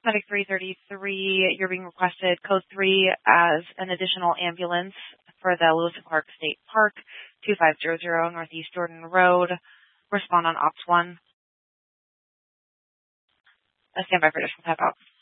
Medic 333, you're being requested code 3 as an additional ambulance for the Lewis and Clark State Park, 2500 Northeast Jordan Road. Respond on Ops 1. Stand by for additional tap out.